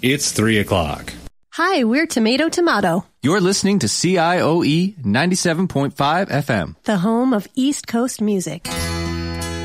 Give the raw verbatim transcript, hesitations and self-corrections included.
It's three o'clock. Hi, we're Tomato Tomato, You're listening to C I O E ninety-seven point five F M. the home of East Coast music.